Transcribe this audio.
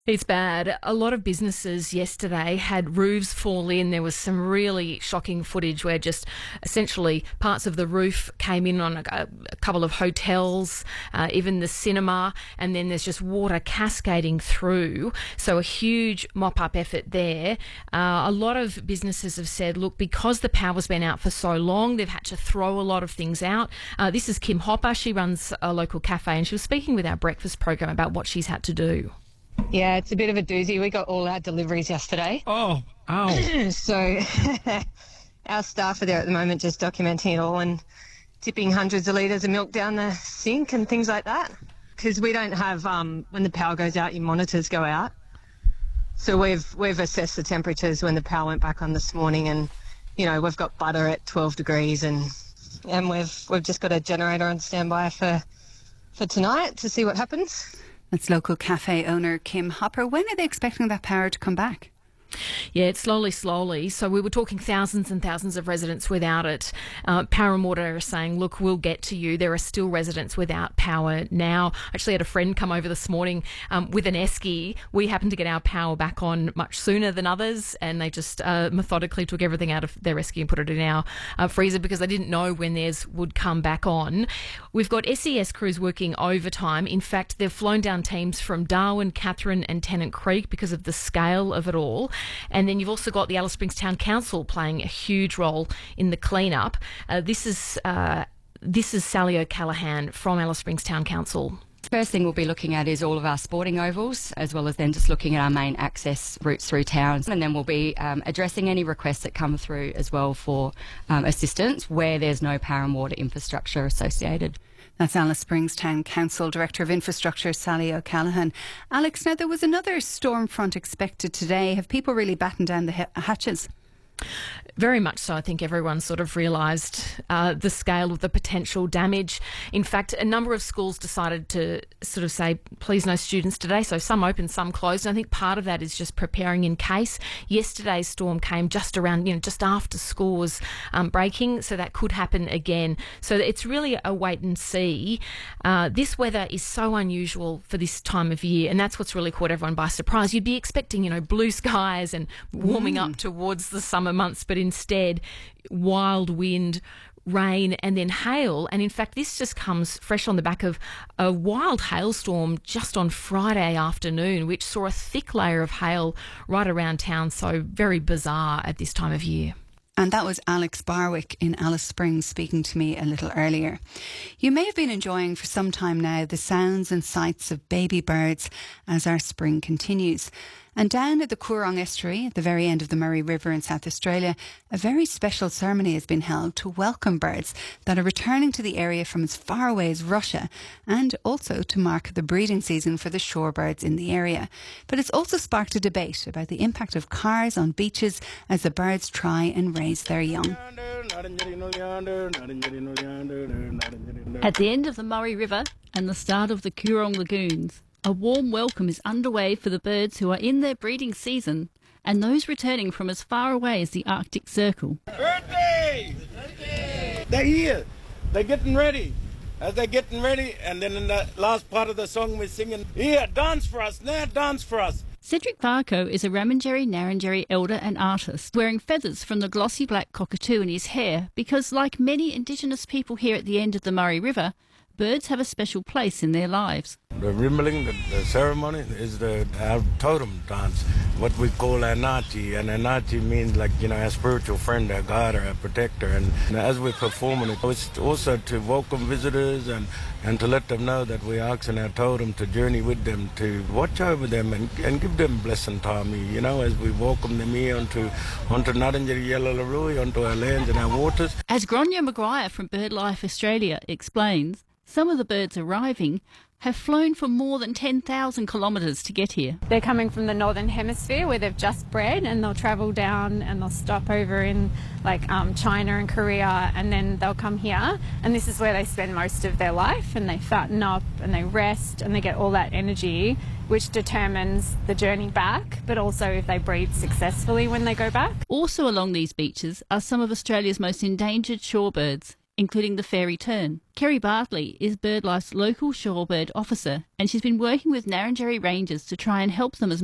It's bad. A lot of businesses yesterday had roofs fall in. There was some really shocking footage where just essentially parts of the roof came in on a couple of hotels, even the cinema, and then there's just water cascading through. So a huge mop-up effort there. A lot of businesses have said, look, because the power's been out for so long, they've had to throw a lot of things out. This is Kim Hopper. She runs a local cafe, and she was speaking with our breakfast program about what she's had to do. Yeah, it's a bit of a doozy. We got all our deliveries yesterday. Oh, ow. So our staff are there at the moment just documenting it all and tipping hundreds of litres of milk down the sink and things like that. Because we don't have, when the power goes out, your monitors go out. So we've assessed the temperatures when the power went back on this morning, and, you know, we've got butter at 12 degrees and we've just got a generator on standby for tonight to see what happens. That's local cafe owner Kim Hopper. When are they expecting that power to come back? Yeah, it's slowly. So we were talking thousands and thousands of residents without it. Power and Water are saying, look, we'll get to you. There are still residents without power now. I actually had a friend come over this morning with an esky. We happened to get our power back on much sooner than others, and they just methodically took everything out of their esky and put it in our freezer because they didn't know when theirs would come back on. We've got SES crews working overtime. In fact, they've flown down teams from Darwin, Katherine and Tennant Creek because of the scale of it all. And then you've also got the Alice Springs Town Council playing a huge role in the clean-up. This is Sally O'Callaghan from Alice Springs Town Council. First thing we'll be looking at is all of our sporting ovals, as well as then just looking at our main access routes through towns. And then we'll be addressing any requests that come through as well for assistance where there's no power and water infrastructure associated. That's Alice Springs Town Council Director of Infrastructure, Sally O'Callaghan. Alex, now there was another storm front expected today. Have people really battened down the hatches? Very much so. I think everyone sort of realised the scale of the potential damage. In fact, a number of schools decided to sort of say, please no students today. So some open, some closed. And I think part of that is just preparing in case. Yesterday's storm came just around, just after school was breaking. So that could happen again. So it's really a wait and see. This weather is so unusual for this time of year. And that's what's really caught everyone by surprise. You'd be expecting, blue skies and warming up towards the summer months, but instead wild wind, rain and then hail. And in fact, this just comes fresh on the back of a wild hailstorm just on Friday afternoon, which saw a thick layer of hail right around town. So very bizarre at this time of year. And that was Alex Barwick in Alice Springs speaking to me a little earlier. You may have been enjoying for some time now the sounds and sights of baby birds as our spring continues. And down at the Coorong Estuary, at the very end of the Murray River in South Australia, a very special ceremony has been held to welcome birds that are returning to the area from as far away as Russia, and also to mark the breeding season for the shorebirds in the area. But it's also sparked a debate about the impact of cars on beaches as the birds try and raise their young. At the end of the Murray River and the start of the Coorong Lagoons, a warm welcome is underway for the birds who are in their breeding season and those returning from as far away as the Arctic Circle. Birthday! They're here. They're getting ready. As they're getting ready, and then in the last part of the song we're singing, here, dance for us, now dance for us. Cedric Varco is a Ramangeri-Narrandjeri elder and artist, wearing feathers from the glossy black cockatoo in his hair because, like many Indigenous people here at the end of the Murray River, birds have a special place in their lives. The rimmeling, the ceremony, is our totem dance, what we call Anachi. And Anachi means a spiritual friend, a guide or a protector. And as we're performing it, it's also to welcome visitors and to let them know that we're asking our totem to journey with them, to watch over them and give them blessing time, as we welcome them here onto Narrandjeri Yallalarui, onto our lands and our waters. As Gráinne Maguire from BirdLife Australia explains, some of the birds arriving have flown for more than 10,000 kilometres to get here. They're coming from the Northern Hemisphere where they've just bred, and they'll travel down and they'll stop over in China and Korea, and then they'll come here, and this is where they spend most of their life, and they fatten up and they rest and they get all that energy, which determines the journey back, but also if they breed successfully when they go back. Also along these beaches are some of Australia's most endangered shorebirds, including the fairy tern. Kerry Bartley is BirdLife's local shorebird officer, and she's been working with Narrandjeri Rangers to try and help them as